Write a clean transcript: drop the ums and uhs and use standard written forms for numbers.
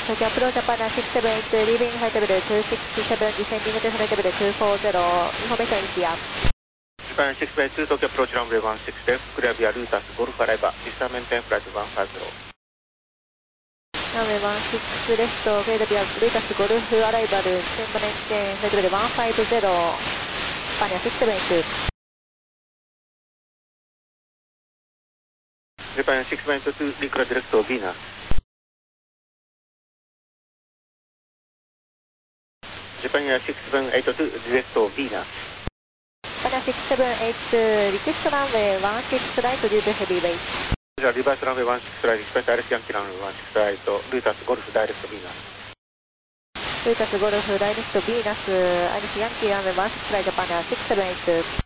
東京アプローチジャパン678、リービングフライトレベル267、ディセンディングとフライトレベル240、インフォメーションインディア。 Japan 682, Tokyo approach runway 16 left, clear via Lutas, Golf Arriva, visa maintain flight 150. ランウェイ16レフト、クレアビアルータスゴルフアライバル、ディセンドメンテン、フライトレベル150、スパニア672。 Japan 692, declare direct to Venus. Japan 6782, direct to Venus. スパニア6782、リクエストランウェイ16ライト、デューブヘビーウェイト。 Reverse runway 16 right, expect Alex Yankee runway 16 right, Lutas, Golf direct to Venus. ルータスゴルフダイレクトビーナス、アリスヤンキーランウェイ16ライト、ジャパン678。